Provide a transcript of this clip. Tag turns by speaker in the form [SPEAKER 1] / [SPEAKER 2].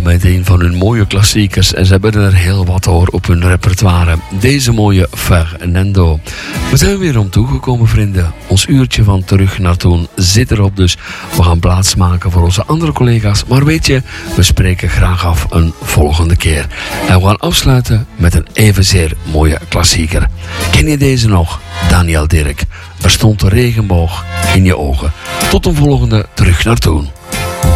[SPEAKER 1] met een van hun mooie klassiekers. En ze hebben er heel wat hoor op hun repertoire. Deze mooie Fernando. We zijn weer om toegekomen, vrienden. Ons uurtje van Terug naar Toen zit erop. Dus we gaan plaatsmaken voor onze andere collega's. Maar weet je, we spreken graag af een volgende keer. En we gaan afsluiten met een evenzeer mooie klassieker. Ken je deze nog? Daniel Dirk. Er stond een regenboog in je ogen. Tot een volgende Terug naar Toen.